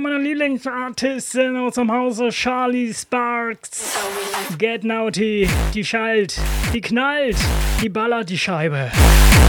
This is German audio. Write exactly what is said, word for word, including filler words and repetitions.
meiner Lieblingsartistin aus dem Hause Charlie Sparks. Get Naughty, die schallt, die knallt, die ballert die Scheibe.